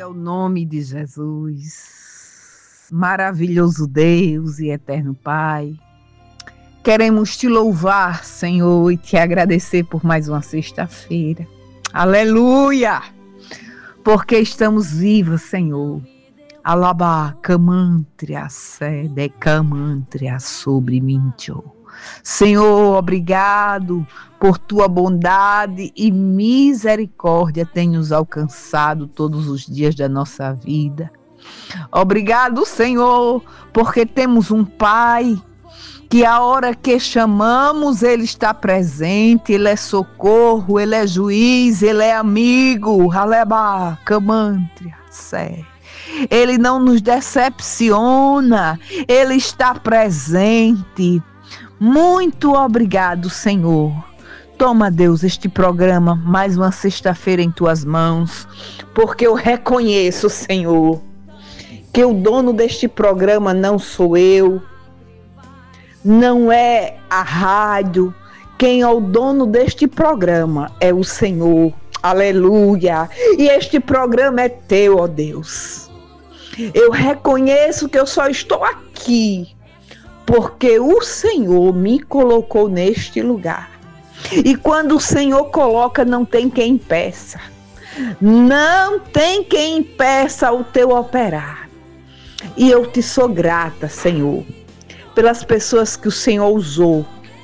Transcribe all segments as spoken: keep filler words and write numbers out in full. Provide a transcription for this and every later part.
ao nome de Jesus. Maravilhoso Deus e eterno Pai. Queremos te louvar, Senhor, e te agradecer por mais uma sexta-feira. Aleluia! Porque estamos vivos, Senhor. Alabá, camantria, sede, camantria sobre mim, Senhor, obrigado por tua bondade e misericórdia tem nos alcançado todos os dias da nossa vida. Obrigado, Senhor, porque temos um Pai que a hora que chamamos, Ele está presente, Ele é socorro, Ele é juiz, Ele é amigo. Aleba, camantria, sé. Ele não nos decepciona, Ele está presente. Muito obrigado, Senhor. Toma, Deus, este programa, mais uma sexta-feira em tuas mãos, porque eu reconheço, Senhor, que o dono deste programa não sou eu, não é a rádio. Quem é o dono deste programa é o Senhor. Aleluia. E este programa é teu, ó Deus. Eu reconheço que eu só estou aqui porque o Senhor me colocou neste lugar. E quando o Senhor coloca, não tem quem impeça. Não tem quem impeça o teu operar. E eu te sou grata, Senhor, pelas pessoas que o Senhor usou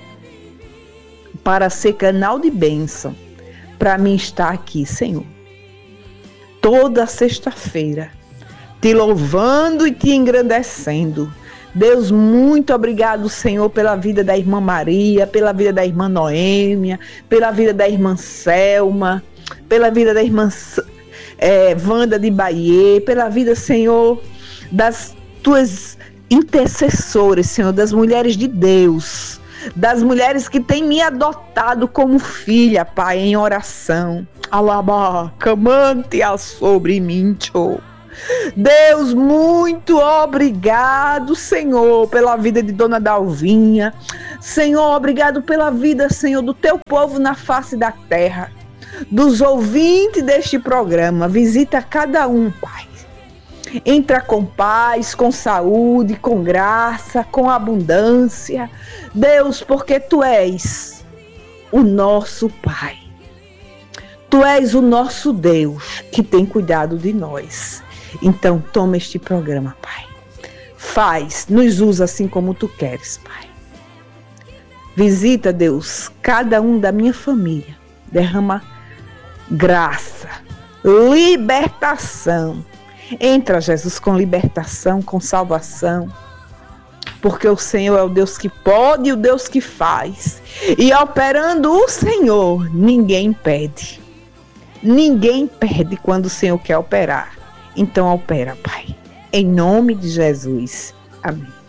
para ser canal de bênção, para mim estar aqui, Senhor. Toda sexta-feira, te louvando e te engrandecendo. Deus, muito obrigado, Senhor, pela vida da irmã Maria, pela vida da irmã Noêmia, pela vida da irmã Selma, pela vida da irmã é, Wanda de Bahia, pela vida, Senhor, das tuas intercessoras, Senhor, das mulheres de Deus, das mulheres que têm me adotado como filha, Pai, em oração. Alabá, camante-a sobre mim, tchô. Deus, muito obrigado, Senhor, pela vida de Dona Dalvinha. Senhor, obrigado pela vida, Senhor, do teu povo na face da terra, dos ouvintes deste programa. Visita cada um, Pai. Entra com paz, com saúde, com graça, com abundância. Deus, porque Tu és o nosso Pai. Tu és o nosso Deus que tem cuidado de nós. Então, toma este programa, Pai. Faz, nos usa assim como Tu queres, Pai. Visita, Deus, cada um da minha família. Derrama graça, libertação. Entra, Jesus, com libertação, com salvação. Porque o Senhor é o Deus que pode e o Deus que faz. E operando o Senhor, ninguém impede. Ninguém impede quando o Senhor quer operar. Então opera, Pai. Em nome de Jesus. Amém.